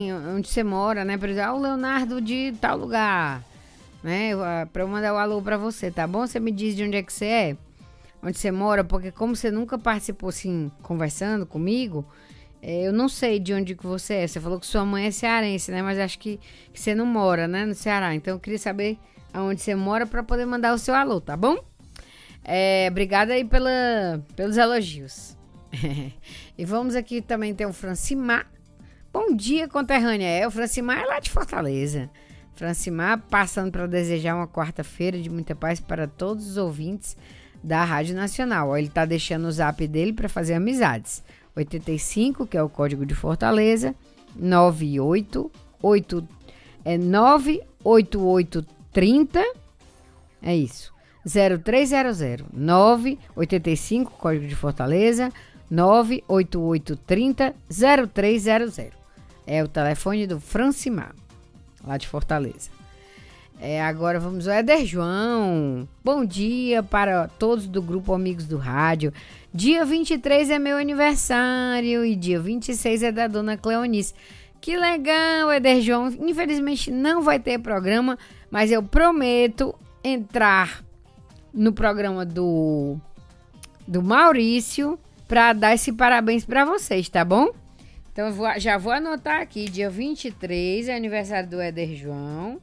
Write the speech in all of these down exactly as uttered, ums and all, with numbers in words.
onde você mora, né? Por exemplo, ah, o Leonardo de tal lugar, né? Pra eu mandar o alô pra você, tá bom? Você me diz de onde é que você é, onde você mora, porque como você nunca participou assim, conversando comigo, é, eu não sei de onde que você é. Você falou que sua mãe é cearense, né? Mas acho que, que você não mora, né? No Ceará. Então eu queria saber aonde você mora pra poder mandar o seu alô, tá bom? É, obrigada aí pela, pelos elogios. E vamos aqui também ter o Francimar. Bom dia, conterrânea. É, o Francimar é lá de Fortaleza. Francimar passando para desejar uma quarta-feira de muita paz para todos os ouvintes da Rádio Nacional. Ó, ele tá deixando o zap dele para fazer amizades. oitenta e cinco, que é o código de Fortaleza. nove oito oito é nove oito oito trinta. É isso. zero três zero zero nove oito cinco, código de Fortaleza. nove oito oito trinta zero três zero zero. É o telefone do Francimar, lá de Fortaleza. É, agora vamos ao Éder João. Bom dia para todos do grupo Amigos do Rádio. Dia vinte e três é meu aniversário e dia vinte e seis é da dona Cleonice. Que legal, Éder João. Infelizmente não vai ter programa, mas eu prometo entrar no programa do, do Maurício para dar esse parabéns para vocês, tá bom? Então eu vou, já vou anotar aqui, dia vinte e três é aniversário do Éder João,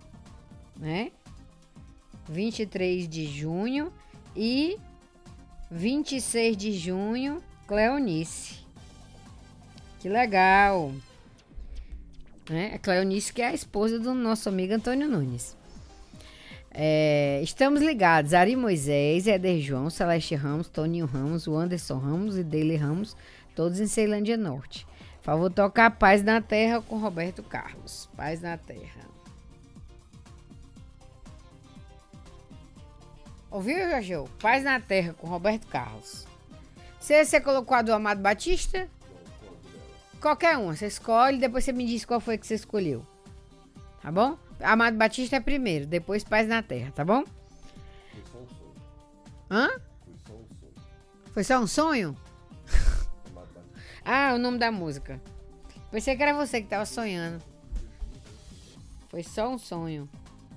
né? vinte e três de junho e vinte e seis de junho, Cleonice. Que legal! Né? A Cleonice, que é a esposa do nosso amigo Antônio Nunes. É, estamos ligados, Ari Moisés, Éder João, Celeste Ramos, Toninho Ramos, o Anderson Ramos e Deile Ramos, todos em Ceilândia Norte. Por favor, tocar Paz na Terra com Roberto Carlos. Paz na Terra. Ouviu, Jorge? Paz na Terra com Roberto Carlos. Você, você colocou a do Amado Batista? Qualquer uma, você escolhe, depois você me diz qual foi que você escolheu. Tá bom? Amado Batista é primeiro, depois Paz na Terra, tá bom? Foi só um sonho. Hã? Foi só um sonho. Foi só um sonho? Amado Batista. Ah, o nome da música. Pensei que era você que tava sonhando. Foi só um sonho.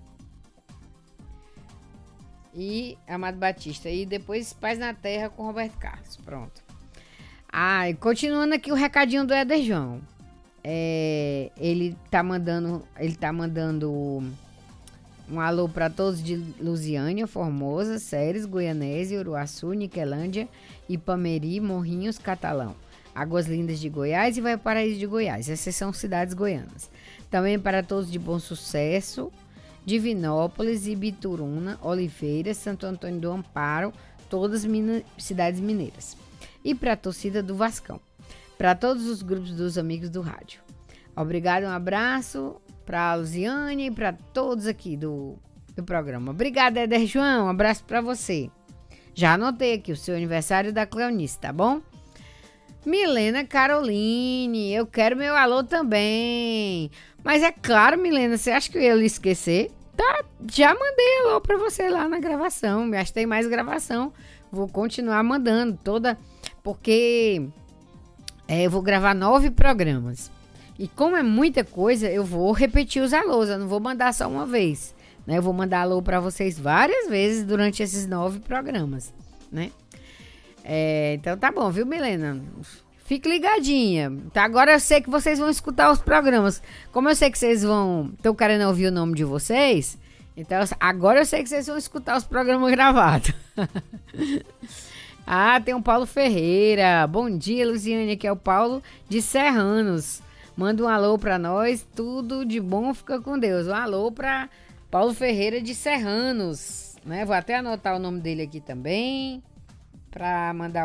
E Amado Batista. E depois Paz na Terra com Roberto Carlos. Pronto. Ah, e continuando aqui o recadinho do Éder João. É, ele tá mandando ele tá mandando um alô para todos de Lusiânia, Formosa, Ceres, Goianésia, Uruaçu, Niquelândia, Ipameri, Morrinhos, Catalão, Águas Lindas de Goiás e Valparaíso de Goiás. Essas são cidades goianas. Também para todos de Bom Sucesso, Divinópolis, Ibituruna, Oliveira, Santo Antônio do Amparo, todas mina, cidades mineiras. E para a torcida do Vascão. Para todos os grupos dos amigos do rádio. Obrigado, um abraço para a Luziane e para todos aqui do, do programa. Obrigada, Éder João, um abraço para você. Já anotei aqui o seu aniversário da Cleonice, tá bom? Milena Caroline, eu quero meu alô também. Mas é claro, Milena, você acha que eu ia lhe esquecer? Tá, já mandei alô para você lá na gravação, acho que tem mais gravação. Vou continuar mandando toda, porque... É, eu vou gravar nove programas. E como é muita coisa, eu vou repetir os alôs. Eu não vou mandar só uma vez. Né? Eu vou mandar alô para vocês várias vezes durante esses nove programas. Né? É, então tá bom, viu, Milena? Fique ligadinha. Tá, agora eu sei que vocês vão escutar os programas. Como eu sei que vocês vão... Estão querendo ouvir o nome de vocês. Então agora eu sei que vocês vão escutar os programas gravados. Ah, tem o Paulo Ferreira. Bom dia, Luziane. Aqui é o Paulo de Serranos. Manda um alô pra nós. Tudo de bom, fica com Deus. Um alô pra Paulo Ferreira de Serranos. Né? Vou até anotar o nome dele aqui também. Pra mandar